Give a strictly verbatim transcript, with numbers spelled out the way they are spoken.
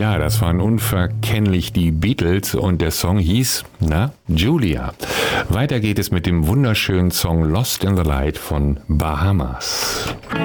Ja, das waren unverkennlich die Beatles und der Song hieß, na, Julia. Weiter geht es mit dem wunderschönen Song Lost in the Light von Bahamas.